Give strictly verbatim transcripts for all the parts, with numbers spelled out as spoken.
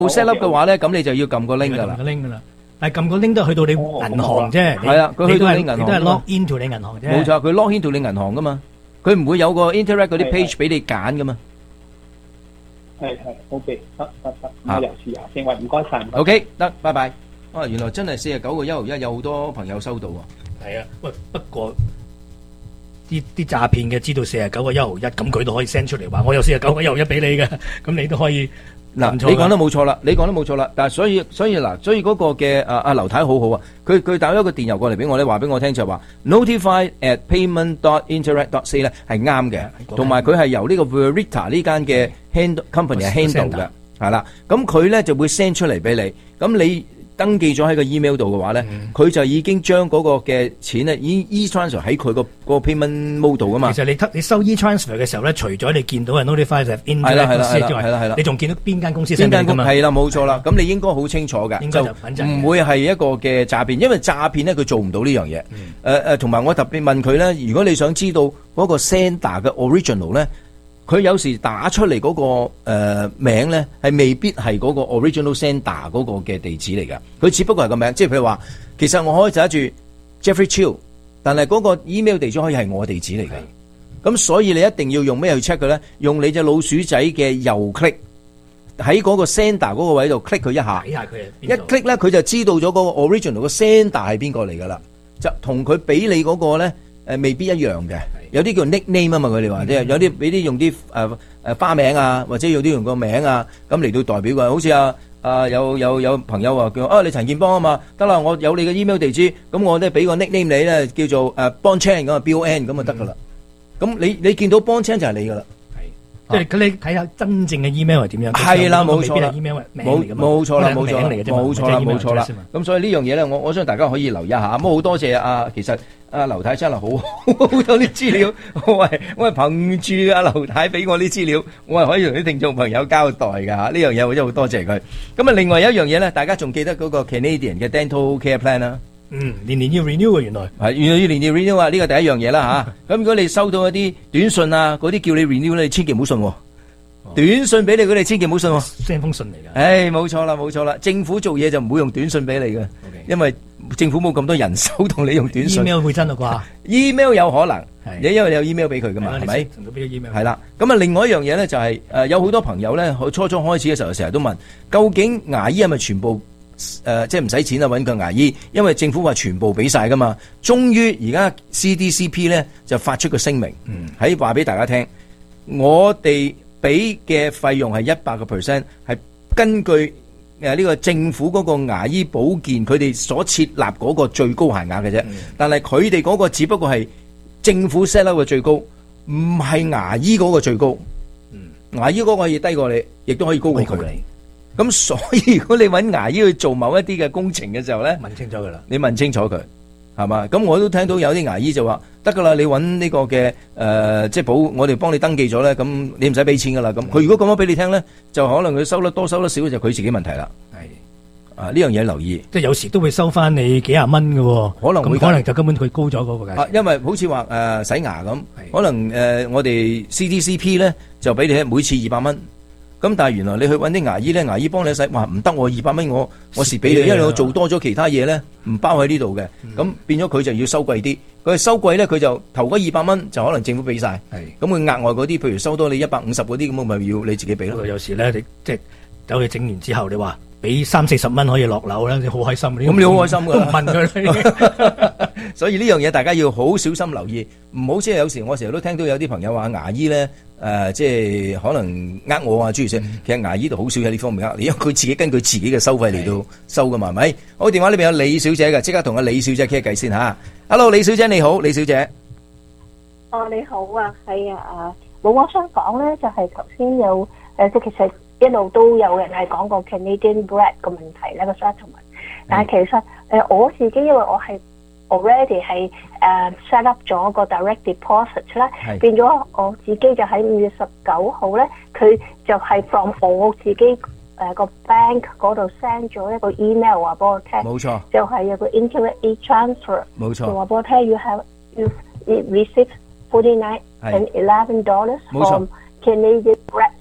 set up 嘅話咧，咁你就要撳個 link 㗎啦。 撳個 link 㗎啦，但係撳個 link 都係去到你銀行啫。 係啊，佢去到你銀行， 你都係 log into 你銀行啫。 冇錯，佢 log into 你銀行㗎嘛，佢唔會有個 interact 嗰啲 page 俾你揀㗎嘛。 係係 OK， 得得得，我又試下先。喂，唔該曬。 OK， 得，拜拜。啊，原來真係四十九個一毫一，有好多朋友收到喎。 係啊，喂，不過啲啲詐騙嘅知道四十九個一毫一，咁佢都可以 send 出嚟話，我有四十九個一毫一俾你嘅，咁你都可以。 嗱，你講得冇錯啦，你講得冇錯啦。但係所以所以嗱，所以嗰個嘅啊啊劉太好好啊，佢佢打咗個電郵過嚟俾我咧，話俾我聽就係話 notify at payment dot interact dot c 咧係啱嘅，同埋佢係由呢個 Verita 呢間嘅 handle company 係 handle 嘅，係啦。咁佢咧就會 send 出嚟俾你，咁你登記咗喺個 email 度嘅話咧，佢、嗯、就已經將嗰個嘅錢咧，已 e-transfer 喺佢個個 payment mode 度噶嘛。 其實你你收 e-transfer 嘅時候咧，除咗你見到係 notify of interact 之外，你仲見到邊間公司 send 俾你㗎嘛？ 係啦，冇錯啦。咁你應該好清楚㗎，就唔會係一個嘅詐騙，因為詐騙咧佢做唔到呢樣嘢。誒、嗯、誒，同、呃、埋我特別問佢咧，如果你想知道嗰個 sender 嘅 original 咧。佢有時打出嚟嗰、那個、呃、名咧，係未必係嗰個 original sender 嗰個嘅地址嚟㗎。佢只不過係個名，即係譬如話，其實我可以寫住 Jeffrey Chiu， 但係嗰個 email 地址可以係我地址嚟㗎。咁所以你一定要用咩去 check 佢咧？用你隻老鼠仔嘅右 click 喺嗰個 sender 嗰個位度 click 佢一下， 睇下佢一 click 咧佢就知道咗嗰個 original 個 sender 係邊個嚟㗎啦。就同佢俾你嗰個咧。誒未必一樣嘅，有啲叫 nickname 啊嘛，佢哋話即係有啲俾啲用啲誒誒花名啊，或者有啲用個名啊，咁嚟到代表嘅，好似啊啊有有有朋友話叫啊你陳建邦啊嘛，得啦，我有你嘅 email 地址，咁我咧俾個 nickname 你咧，叫做誒 Bon Chan 咁啊 B O N 咁啊得噶啦，咁你你見到 Bon Chan 就係你噶啦。 即係你睇下真正嘅 email 係點樣？ 係啦，冇錯啦， 冇冇錯啦，冇錯啦，冇錯啦，冇錯啦。咁所以呢樣嘢咧，我我相信大家可以留意一下。咁好多謝啊，其實阿劉太真係好好多啲資料，我係我係憑住阿劉太俾我啲資料，我係可以同啲聽眾朋友交代㗎嚇。呢樣嘢我真係好多謝佢。咁啊，另外有一樣嘢咧，大家仲記得嗰個 Canadian 嘅 Dental Care Plan 啦。 嗯，年年要 renew 啊，原來係原來要年年 renew 啊，呢個第一樣嘢啦嚇。咁如果你收到一啲短信啊，嗰啲叫你 renew 咧，你千祈唔好信喎。短信俾你，佢哋千祈唔好信喎。 send 封信嚟㗎。 誒，冇錯啦，冇錯啦。政府做嘢就唔會用短信俾你嘅，因為政府冇咁多人手同你用短信。 email 會真啊啩 ？email 有可能，你因為你有 email 俾佢噶嘛，係咪？係啦。咁啊，另外一樣嘢咧就係誒，有好多朋友咧，初初開始嘅時候成日都問，究竟牙醫係咪全部誒即係唔使錢啊揾個牙醫？因為政府話全部俾晒噶嘛。終於而家 C D C P 咧就發出個聲明，喺話俾大家聽，我哋俾嘅費用係一百個 percent， 係根據誒呢個政府嗰個牙醫保健佢哋所設立嗰個最高限額嘅啫。但係佢哋嗰個只不過係政府 set up 嘅最高，唔係牙醫嗰個最高。牙醫嗰個可以低過你，亦都可以高過佢。咁所以如果你揾牙醫去做某一啲嘅工程嘅時候咧， 問清楚佢啦， 你問清楚佢。係嘛？咁我都聽到有啲牙醫就話得噶啦，你揾呢個嘅誒、呃，即係保，我哋幫你登記咗咧，咁你唔使俾錢噶啦。咁佢如果咁樣俾你聽咧，就可能佢收得多收得少就佢自己問題啦。係啊，呢樣嘢留意。即係有時都會收翻你幾廿蚊嘅，可能會可能就根本佢高咗嗰個價錢。啊，因為好似話誒洗牙咁，可能誒、呃、我哋 C D C P 咧就俾你每次二百蚊。咁但係原來你去揾啲牙醫咧，牙醫幫你洗，話唔得，我二百蚊我我蝕俾你，因為我做多咗其他嘢咧，唔包喺呢度嘅。咁、嗯、變咗佢就要收貴啲。佢收貴咧，佢就頭嗰二百蚊就可能政府俾晒。係咁佢額外嗰啲，譬如收多你一百五十嗰啲，咁我咪要你自己俾咯。有時咧，你即係走去整完之後，你話俾三四十蚊可以落樓咧，你好開心。咁你好開心㗎，都唔問佢。所以呢樣嘢大家要好小心留意，唔好即係有時我成日都聽到有啲朋友話牙醫咧。誒、呃，即係可能呃我啊，諸如此類。其實牙醫度好少喺呢方面呃你，因為佢自己根據自己嘅收費嚟到收噶嘛，係咪？好，電話呢邊有李小姐嘅，即刻同阿李小姐傾下偈先吓。Hello， 李小姐你好，李小姐。 哦，你好啊，係啊，啊，冇我想講咧，就係頭先有誒，即係其實一路都有人係講過 Canadian Bread 個問題咧個 settlement， 但係其實誒、呃、我自己因為我係。already 係誒 set up 咗個 direct deposit 咧，變咗我自己就喺五月十九號咧，佢就係 from 我自己誒個 bank 嗰度 send 咗一個 email 話俾我聽，冇錯，就係有個 internet e-transfer，冇錯，就話俾我聽 you have you received forty nine and eleven dollars from Canadian Bread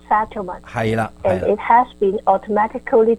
settlement 係啦，係 and 啦。 it has been automatically